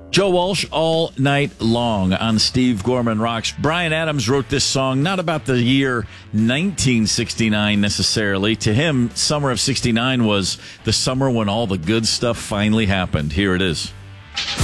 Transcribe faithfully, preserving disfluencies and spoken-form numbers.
Joe Walsh, All Night Long on Steve Gorman Rocks. Bryan Adams wrote this song not about the year nineteen sixty-nine necessarily. To him, summer of sixty-nine was the summer when all the good stuff finally happened. Here it is.